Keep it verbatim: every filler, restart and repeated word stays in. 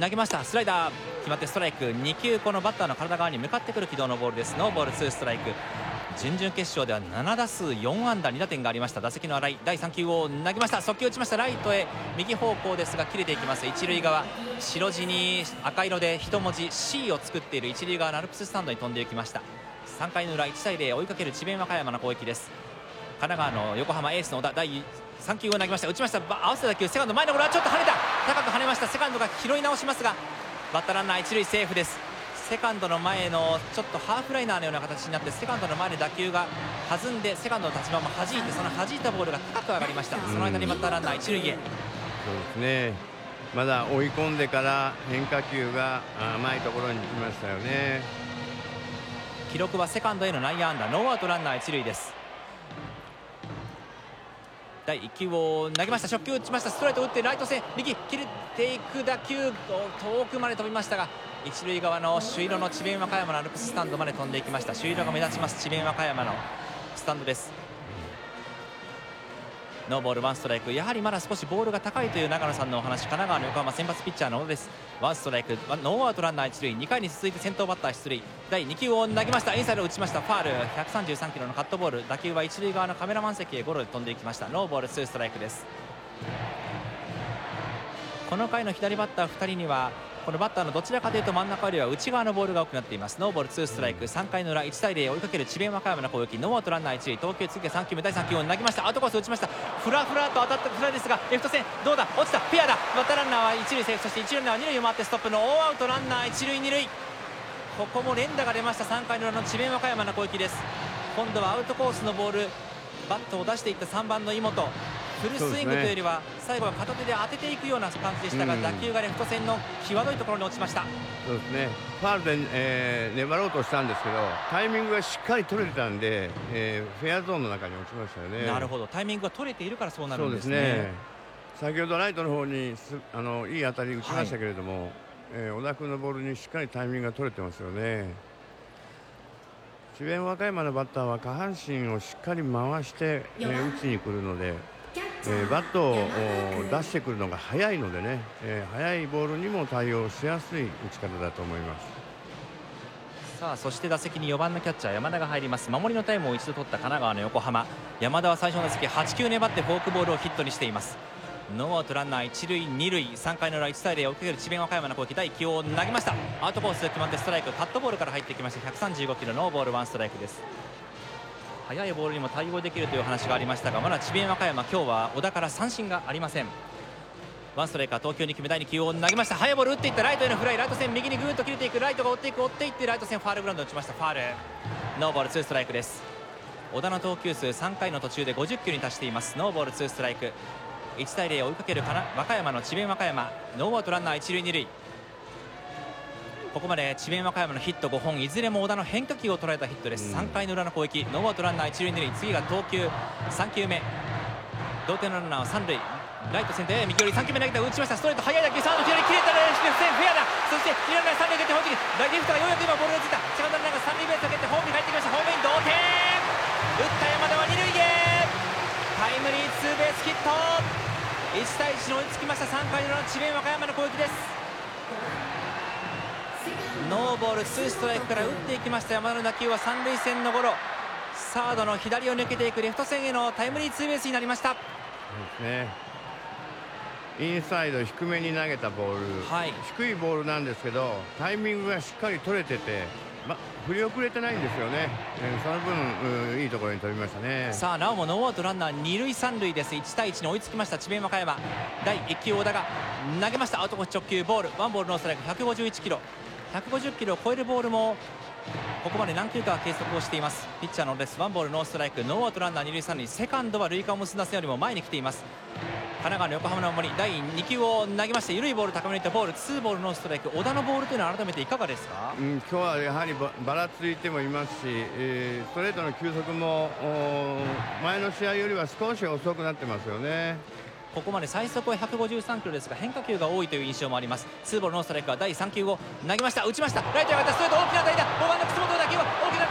投げました。スライダー決まってストライク。にきゅう、このバッターの体側に向かってくる軌道のボールです。ノーボールツーストライク。準々決勝ではななだすうよんあんだにだてんがありました。打席の新井、だいさんきゅうを投げました。速球打ちました。ライトへ右方向ですが切れていきます。一塁側、白地に赤色で一文字 シー を作っている一塁側のアルプススタンドに飛んでいきました。さんかいの裏、いちたいゼロ追いかける智弁和歌山の攻撃です。神奈川の横浜エースの小田、だいさんきゅうを投げました。打ちました。合わせた打球、セカンド前のゴロはちょっと跳ねた。高く跳ねました。セカンドが拾い直しますがバッターランナー一塁セーフです。セカンドの前のちょっとハーフライナーのような形になってセカンドの前で打球が弾んでセカンドの立場も弾いて、その弾いたボールが高く上がりました。その間にバッターランナー一塁へ。 そうですね、まだ追い込んでから変化球が甘いところに来ましたよね。 記録はセカンドへの内野安打。ノーアウトランナー一塁です。だいいっきゅうを投げました。初球打ちました。ストレート打ってライト線右切れていく打球、遠くまで飛びましたが一塁側の朱色の智弁和歌山のアルプススタンドまで飛んでいきました。朱色が目立ちます智弁和歌山のスタンドです。ノーボールワンストライク。やはりまだ少しボールが高いという長野さんのお話。神奈川の横浜先発ピッチャーの小野です。ワンストライク、ノーアウトランナー一塁。にかいに続いて先頭バッター出塁。だいにきゅうを投げました。インサイド打ちました。ファール。ひゃくさんじゅうさんキロのカットボール。打球は一塁側のカメラマン席へゴロで飛んでいきました。ノーボールツーストライクです。この回の左バッターふたりにはこのバッターのどちらかというと真ん中よりは内側のボールが多くなっています。ノーボールツーストライク。さんかいの裏いちたいゼロ追いかける智弁和歌山の攻撃。ノーアウトランナー一塁。投球次がさんきゅうめ。だいさんきゅうを投げました。アウトコース打ちました。フラフラと当たったフライですがレフト線どうだ、落ちた、フェアだ。バッターランナーは一塁セーフ。そして一塁ランナーは二塁を回ってストップ。ノーアウトランナー一塁二塁。ここも連打が出ました。さんかいの裏の智弁和歌山の攻撃です。今度はアウトコースのボール、バットを出していったさんばんの井本、フルスイングというよりは最後は片手で当てていくような感じでしたが、打球がレフト線の際どいところに落ちました。 そうですね、ファウルで、えー、粘ろうとしたんですけどタイミングがしっかり取れてたんで、えー、フェアゾーンの中に落ちましたよね。 なるほど、タイミングが取れているからそうなるんですね。 そうですね、先ほどライトの方にすあのいい当たり打ちましたけれども、はい、えー、小田君のボールにしっかりタイミングが取れてますよね。智弁和歌山のバッターは下半身をしっかり回して、えー、打ちに来るので、えー、バットを出してくるのが早いのでね、えー、速いボールにも対応しやすい打ち方だと思います。 さあそして打席によばんのキャッチャー山田が入ります。守りのタイムを一度取った神奈川の横浜。山田は最初の打席はちきゅう粘ってフォークボールをヒットにしています。ノーアウトランナー一塁二塁。さんかいの裏いちたいゼロ追いかける智弁和歌山の攻撃。だいいっきゅうを投げました。アウトコース決まってストライク。カットボールから入ってきました。ひゃくさんじゅうごキロ。ノーボールワンストライクです。速いボールにも対応できるという話がありましたがまだ智弁和歌山今日は小田から三振がありません。ワンストライカー投球に決めだいにきゅうを投げました。速いボール打っていったライトへのフライ。ライト線右にぐーっと切れていく。ライトが追っていく追っていってライト線ファールグラウンドに打ちました。ファール。ノーボールツーストライクです。小田の投球数さんかいの途中でごじゅっきゅうに達しています。ノーボールツーストライク。いちたいゼロ追いかける和歌山の智弁和歌山。ノーアウトランナー一塁二塁。ここまで智弁和歌山のヒットごほん、いずれも小田の変化球を捉えたヒットです。さんかいの裏の攻撃。ノーアウトランナー一塁二塁。次が投球さんきゅうめ。同点のランナーは三塁。ライトセンターへ右寄り。さんきゅうめ投げた。打ちました。ストレート速い打球。サード左切れた。レフト線フェアだ。そして二塁ランナー三塁蹴ってホームにレフトがようやく今ボールがついた。セカンドランナーが三塁ベースを蹴ってホームに帰ってきました。ホームイン同点。打った山田は二塁へ。タイムリーツーベースヒット。いちたいいちに追いつきました。さんかいの裏の智弁和歌山の攻撃です。ノーボールツーストライクから打っていきました山田の打球は三塁線のゴロ。サードの左を抜けていくレフト線へのタイムリーツーベースになりました。 そうですね、インサイド低めに投げたボール、はい、低いボールなんですけどタイミングがしっかり取れてて、ま、振り遅れてないんですよね、えー、その分いいところに飛びましたね。さあなおもノーアウトランナー二塁三塁です。いちたいいちに追いつきました智弁和歌山。だいいっきゅう小田が投げました。アウトコース直球ボール。ワンボールノーストライク。ひゃくごじゅういちキロ。ひゃくごじゅっキロを超えるボールもここまで何球か計測をしています。ピッチャーのレス。ワンボールノーストライク。ノーアウトランナー二塁三塁。セカンドは塁間を結んだ線よりも前に来ています。神奈川の横浜の守り。だいにきゅうを投げまして緩いボール高めにいったボール。ツーボールノーストライク。小田のボールというのは改めていかがですか？ うん、今日はやはりばばらついてもいますし、えー、ストレートの球速も前の試合よりは少し遅くなってますよね。 ここまで最速はひゃくごじゅうさんキロですが変化球が多いという印象もあります。ツーボールノーストライクはだいさんきゅうを投げました。打ちました。ライトへ上がったストレート。大きな当たりだ。ごばんの楠本の打球は大きな